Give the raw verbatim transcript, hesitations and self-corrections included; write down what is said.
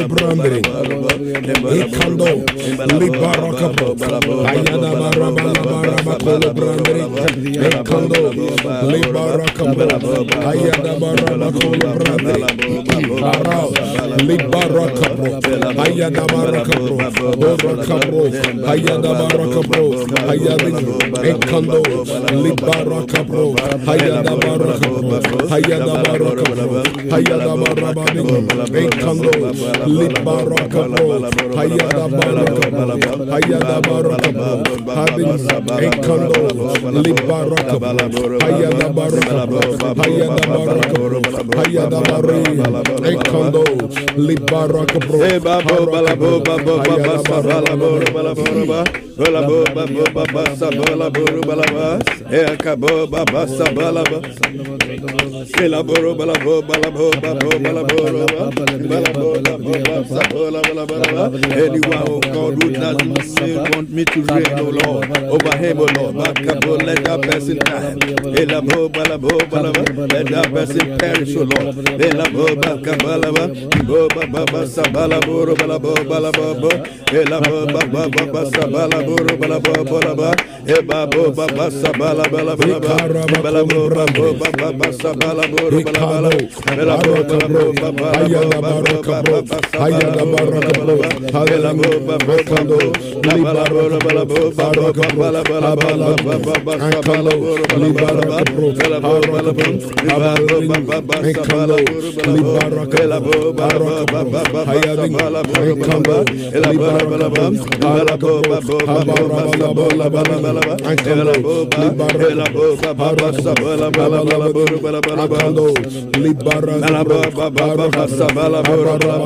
Brandre, Ekando, Libarakapo, Ayana Baraba Baraba Kolo Brandre, Ekando, Libarakapo, Ayana Baraba Kolo Brandre, Arao, Libarakapo, Ayana Barakapo, Borakapo, Ayana Barakapo, Ayana Ekando, Libarakapo, Ayana Barakapo, Ayana Barakapo, Ayana Baraba, Ekando, Libarakapo, Ayana Barakapo, Ayana Barakapo, having Ekando, Libarakapo, Ayana Barakapo, Ayana Barakapo, Ayana Bari, Ekando, Libarakapo, Ayana Barakapo, Balabo babo baba sabala buru balaba ekabo baba sabala ela buru balabo balabo babo balabo balabo baba sabala balaba. Anyone, oh God, who doesn't say, want me to reign, oh Lord, over him, oh Lord, bakabo, let that person die. Ela bo balabo balaba, let that person perish, oh Lord. Ela bo bakabalaba, bo baba sabala buru balabo balabo, ela bo baba baba sabala. Buru balaba balaba eba bo baba sabala balaba balaba balabo babo baba sabala buru balaba balabo balabo baba ayana barakabo ayana barakabo halabo babo kando balabo balabo baba balaba baba sabala buru balaba balabo balabo baba sabala buru balaba balabo baba baba sabala buru balaba elabo balaba balabo babo Bala bala bala bala bala ela bo ela bo baba sabala bala bala bala bala bala libara bala baba baba sabala bala